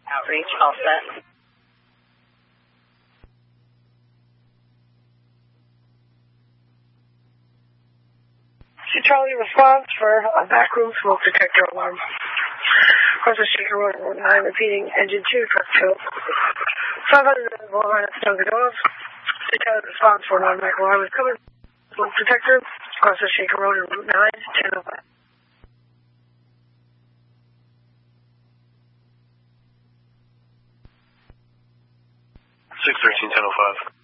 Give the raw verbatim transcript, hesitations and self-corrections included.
Outreach, all set. Charlie response for a backroom smoke detector alarm. Across the Shaker Road, Road nine, repeating engine two, truck two. five hundred volt line at Dunkin' Donuts. Charlie response for an automatic alarm is coming. Smoke detector across the Shaker Road, Route nine, ten oh five. six thirteen, ten oh five.